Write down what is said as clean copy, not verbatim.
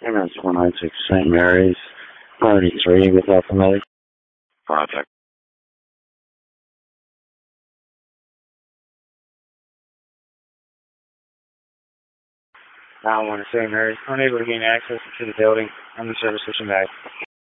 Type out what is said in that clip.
MS 196 St. Mary's, 33 with Alphamedic. Contact. Now 1 St. Mary's, unable to gain access to the building. I'm the service station back.